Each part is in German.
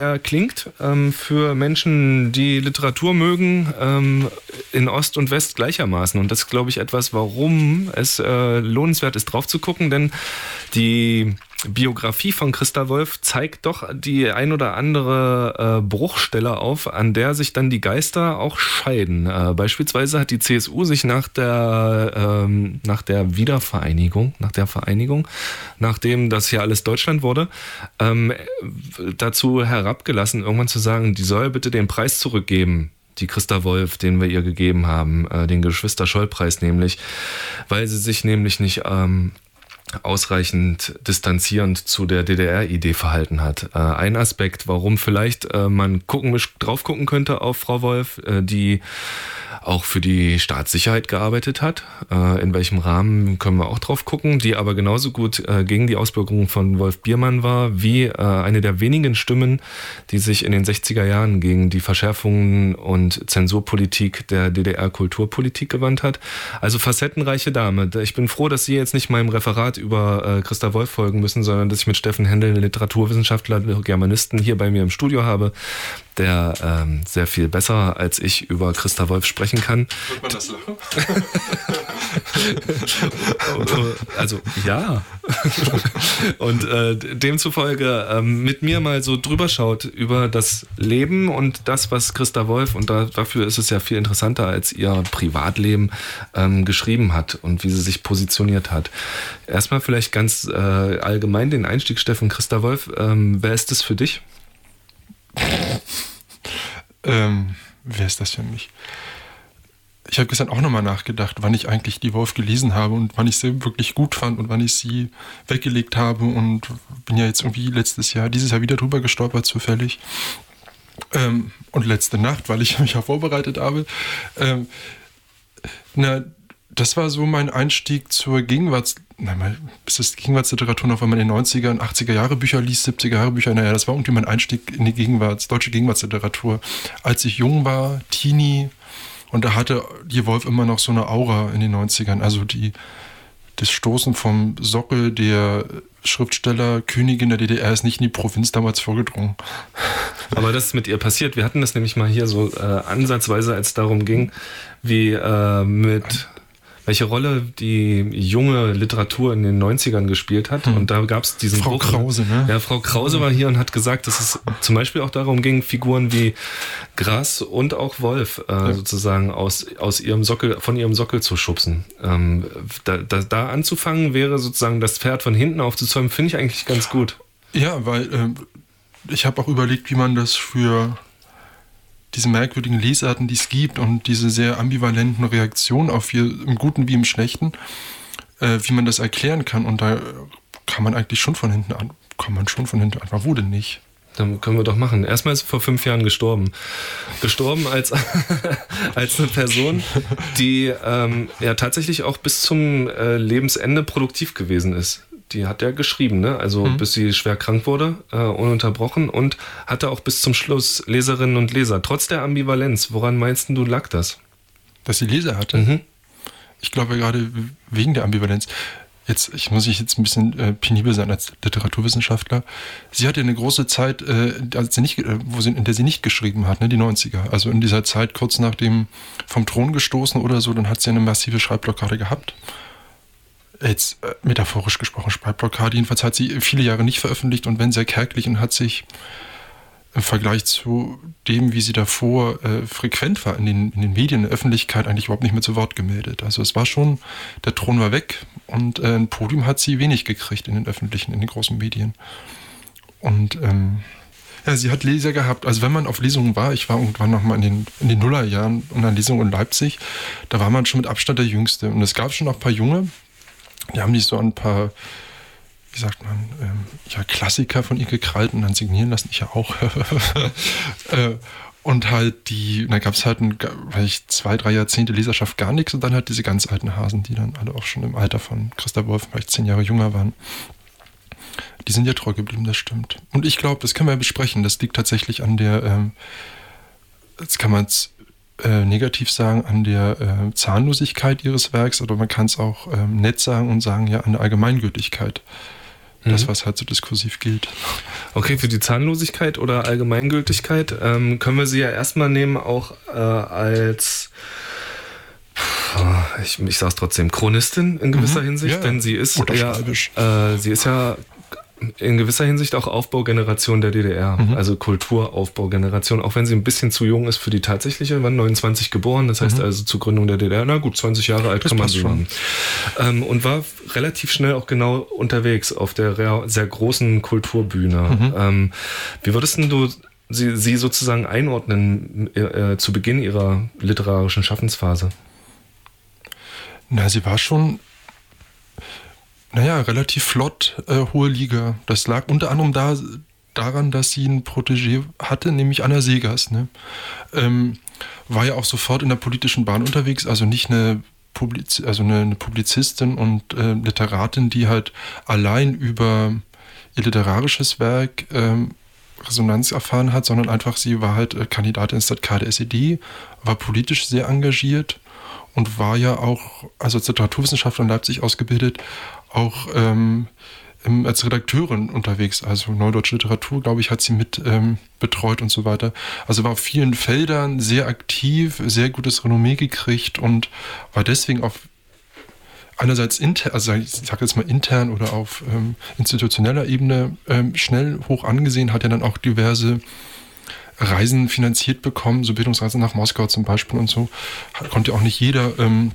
klingt für Menschen, die Literatur mögen, in Ost und West gleichermaßen. Und das ist, glaube ich, etwas, warum es lohnenswert ist, drauf zu gucken, denn die Biografie von Christa Wolf zeigt doch die ein oder andere Bruchstelle auf, an der sich dann die Geister auch scheiden. Beispielsweise hat die CSU sich nach der Vereinigung, nachdem das hier alles Deutschland wurde, dazu herabgelassen, irgendwann zu sagen, die soll bitte den Preis zurückgeben, die Christa Wolf, den wir ihr gegeben haben, den Geschwister-Scholl-Preis nämlich, weil sie sich nämlich nicht ausreichend distanzierend zu der DDR-Idee verhalten hat. Ein Aspekt, warum vielleicht man drauf gucken könnte auf Frau Wolf, die auch für die Staatssicherheit gearbeitet hat. In welchem Rahmen können wir auch drauf gucken, die aber genauso gut gegen die Ausbürgerung von Wolf Biermann war, wie eine der wenigen Stimmen, die sich in den 60er Jahren gegen die Verschärfungen und Zensurpolitik der DDR-Kulturpolitik gewandt hat. Also facettenreiche Dame. Ich bin froh, dass Sie jetzt nicht meinem Referat über Christa Wolf folgen müssen, sondern dass ich mit Steffen Händel, Literaturwissenschaftler, Germanisten, hier bei mir im Studio habe, der sehr viel besser als ich über Christa Wolf sprechen kann. Wird man das lachen? Also ja. Und demzufolge mit mir mal so drüber schaut über das Leben und das, was Christa Wolf, und dafür ist es ja viel interessanter als ihr Privatleben, geschrieben hat und wie sie sich positioniert hat. Erstmal vielleicht ganz allgemein den Einstieg, Steffen. Christa Wolf, wer ist das für dich? Wer ist das für mich? Ich habe gestern auch nochmal nachgedacht, wann ich eigentlich die Wolf gelesen habe und wann ich sie wirklich gut fand und wann ich sie weggelegt habe, und bin ja jetzt irgendwie dieses Jahr wieder drüber gestolpert zufällig. Und letzte Nacht, weil ich mich ja vorbereitet habe. Das war so mein Einstieg zur Gegenwartsliteratur noch, wenn man in den 90er und 80er Jahre Bücher liest, 70er Jahre Bücher, das war irgendwie mein Einstieg in die deutsche Gegenwartsliteratur. Als ich jung war, Teenie, und da hatte die Wolf immer noch so eine Aura in den 90ern, also das Stoßen vom Sockel der Schriftstellerkönigin der DDR ist nicht in die Provinz damals vorgedrungen. Aber das ist mit ihr passiert. Wir hatten das nämlich mal hier so ansatzweise, als es darum ging, welche Rolle die junge Literatur in den 90ern gespielt hat. Und da gab es diesen Frau Krause, ne? Ja, Frau Krause war hier und hat gesagt, dass es zum Beispiel auch darum ging, Figuren wie Grass und auch Wolf sozusagen von ihrem Sockel zu schubsen. Da anzufangen wäre sozusagen das Pferd von hinten aufzuzäumen, finde ich eigentlich ganz gut. Ja, weil ich habe auch überlegt, wie man das für diese merkwürdigen Lesarten, die es gibt, und diese sehr ambivalenten Reaktionen auf ihr, im Guten wie im Schlechten, wie man das erklären kann. Und da kann man eigentlich schon von hinten an. Wo denn nicht? Dann können wir doch machen. Erstmal ist sie vor 5 Jahren gestorben. Gestorben als eine Person, die ja tatsächlich auch bis zum Lebensende produktiv gewesen ist. Die hat ja geschrieben, ne? Also bis sie schwer krank wurde, ununterbrochen, und hatte auch bis zum Schluss Leserinnen und Leser. Trotz der Ambivalenz, woran meinst du, lag das? Dass sie Leser hatte? Ich glaube gerade wegen der Ambivalenz. Ich muss jetzt ein bisschen penibel sein als Literaturwissenschaftler. Sie hatte eine große Zeit, in der sie nicht geschrieben hat, ne, die 90er. Also in dieser Zeit kurz nach dem vom Thron gestoßen oder so, dann hat sie eine massive Schreibblockade gehabt. Jetzt metaphorisch gesprochen, Schreibblockade. Jedenfalls hat sie viele Jahre nicht veröffentlicht, und wenn sehr kärglich, und hat sich im Vergleich zu dem, wie sie davor frequent war in den Medien, in der Öffentlichkeit, eigentlich überhaupt nicht mehr zu Wort gemeldet. Also es war schon, der Thron war weg, und ein Podium hat sie wenig gekriegt in den großen Medien. Und sie hat Leser gehabt. Also wenn man auf Lesungen war, ich war irgendwann nochmal in den Nullerjahren und an Lesungen in Leipzig, da war man schon mit Abstand der Jüngste. Und es gab schon noch ein paar Junge, die haben sich so ein paar, wie sagt man, Klassiker von ihr gekrallt und dann signieren lassen, ich ja auch. Und halt da gab es halt 2-3 Jahrzehnte Leserschaft gar nichts, und dann halt diese ganz alten Hasen, die dann alle auch schon im Alter von Christa Wolf vielleicht 10 Jahre jünger waren. Die sind ja treu geblieben, das stimmt. Und ich glaube, das können wir ja besprechen, das liegt tatsächlich an der, jetzt kann man es negativ sagen, an der Zahnlosigkeit ihres Werks, oder man kann es auch nett sagen und sagen, ja, an der Allgemeingültigkeit das, was halt so diskursiv gilt. Okay, für die Zahnlosigkeit oder Allgemeingültigkeit können wir sie ja erstmal nehmen, auch als, ich sag's trotzdem, Chronistin in gewisser Hinsicht, denn sie ist ja in gewisser Hinsicht auch Aufbaugeneration der DDR, also Kulturaufbaugeneration, auch wenn sie ein bisschen zu jung ist für die tatsächliche, wann 29 geboren, das heißt also zur Gründung der DDR, na gut, 20 Jahre alt kann man sagen. Und war relativ schnell auch genau unterwegs auf der sehr großen Kulturbühne. Wie würdest du sie sozusagen einordnen zu Beginn ihrer literarischen Schaffensphase? Na, sie war schon relativ flott hohe Liga. Das lag unter anderem daran, dass sie einen Protégé hatte, nämlich Anna Seghers. Ne? War ja auch sofort in der politischen Bahn unterwegs, also nicht eine Publizistin und Literatin, die halt allein über ihr literarisches Werk Resonanz erfahren hat, sondern einfach, sie war halt Kandidatin ins KdSED, war politisch sehr engagiert und war ja auch, also als Literaturwissenschaftler in Leipzig ausgebildet, auch als Redakteurin unterwegs, also Neudeutsche Literatur, glaube ich, hat sie mit betreut und so weiter. Also war auf vielen Feldern sehr aktiv, sehr gutes Renommee gekriegt und war deswegen auf einerseits intern, also ich sage jetzt mal intern oder auf institutioneller Ebene schnell hoch angesehen, hat ja dann auch diverse Reisen finanziert bekommen, so Bildungsreisen nach Moskau zum Beispiel und so, konnte auch nicht jeder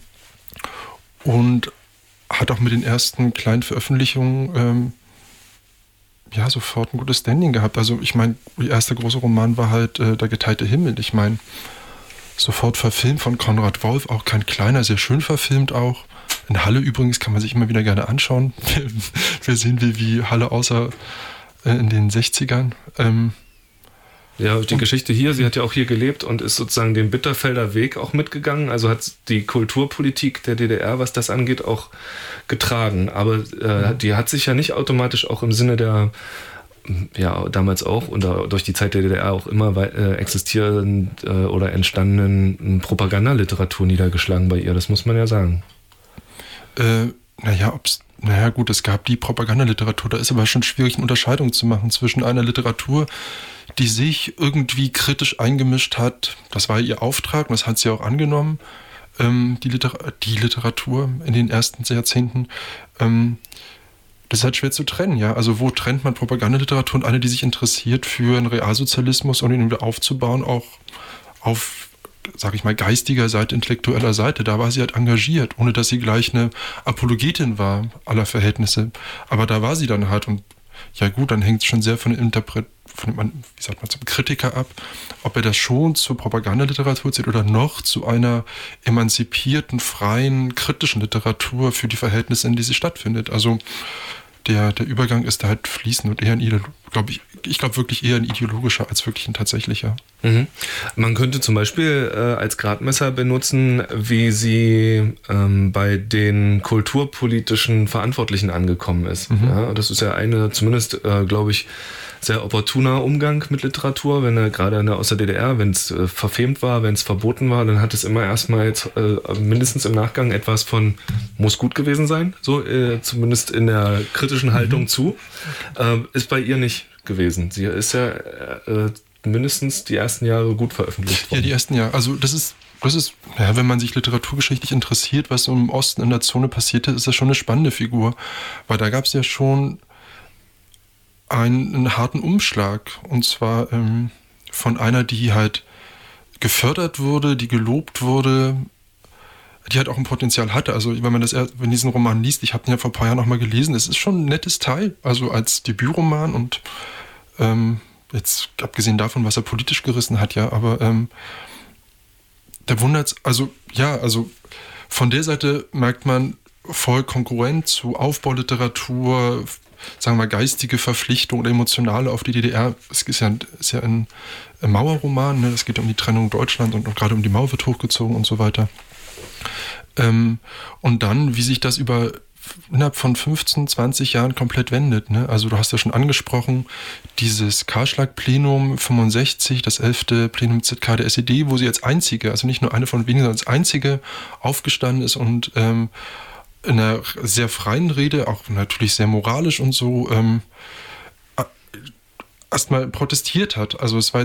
und hat auch mit den ersten kleinen Veröffentlichungen sofort ein gutes Standing gehabt. Also ich meine, der erste große Roman war halt Der geteilte Himmel. Ich meine, sofort verfilmt von Konrad Wolf, auch kein kleiner, sehr schön verfilmt auch. In Halle übrigens kann man sich immer wieder gerne anschauen. Wir sehen, wie Halle aussah in den 60ern. Ja, die Geschichte hier, sie hat ja auch hier gelebt und ist sozusagen den Bitterfelder Weg auch mitgegangen, also hat die Kulturpolitik der DDR, was das angeht, auch getragen. Aber die hat sich ja nicht automatisch auch im Sinne der, ja, damals auch und durch die Zeit der DDR auch immer existierenden oder entstandenen Propagandaliteratur niedergeschlagen bei ihr, das muss man ja sagen. Gut, es gab die Propagandaliteratur, da ist aber schon schwierig, eine Unterscheidung zu machen zwischen einer Literatur, die sich irgendwie kritisch eingemischt hat, das war ihr Auftrag und das hat sie auch angenommen, die Literatur in den ersten Jahrzehnten, das ist halt schwer zu trennen, ja. Also wo trennt man Propagandaliteratur und eine, die sich interessiert für einen Realsozialismus und ihn wieder aufzubauen, auch auf, sag ich mal, geistiger Seite, intellektueller Seite, da war sie halt engagiert, ohne dass sie gleich eine Apologetin war aller Verhältnisse. Aber da war sie dann halt und ja gut, dann hängt es schon sehr von dem zum Kritiker ab, ob er das schon zur Propagandaliteratur zählt oder noch zu einer emanzipierten, freien, kritischen Literatur für die Verhältnisse, in die sie stattfindet. Also der Übergang ist da halt fließend und eher ich glaube wirklich eher ein ideologischer als wirklich ein tatsächlicher. Mhm. Man könnte zum Beispiel als Gradmesser benutzen, wie sie bei den kulturpolitischen Verantwortlichen angekommen ist. Ja, das ist ja eine, zumindest glaube ich, sehr opportuner Umgang mit Literatur, wenn er gerade aus der DDR, wenn es verfemt war, wenn es verboten war, dann hat es immer erstmal mindestens im Nachgang etwas von muss gut gewesen sein, so zumindest in der kritischen Haltung zu. Ist bei ihr nicht gewesen. Sie ist ja mindestens die ersten Jahre gut veröffentlicht worden. Ja, die ersten Jahre. Also das ist, wenn man sich literaturgeschichtlich interessiert, was im Osten in der Zone passierte, ist das schon eine spannende Figur, weil da gab es ja schon einen harten Umschlag und zwar von einer, die halt gefördert wurde, die gelobt wurde, die halt auch ein Potenzial hatte. Also wenn man diesen Roman liest, ich habe den ja vor ein paar Jahren noch mal gelesen, es ist schon ein nettes Teil, also als Debütroman und jetzt abgesehen davon, was er politisch gerissen hat, ja, aber da wundert's, also von der Seite merkt man voll konkurrent zu Aufbauliteratur, sagen wir mal, geistige Verpflichtung oder emotionale auf die DDR. Es ist ja ein Mauerroman, ne? Es geht um die Trennung Deutschlands und gerade um die Mauer wird hochgezogen und so weiter. Und dann, wie sich das innerhalb von 15, 20 Jahren komplett wendet. Ne? Also du hast ja schon angesprochen, dieses Kahlschlag-Plenum 65, das 11. Plenum KdSED, wo sie als einzige, also nicht nur eine von wenigen, sondern als einzige aufgestanden ist und in einer sehr freien Rede, auch natürlich sehr moralisch und so, erstmal protestiert hat. Also es war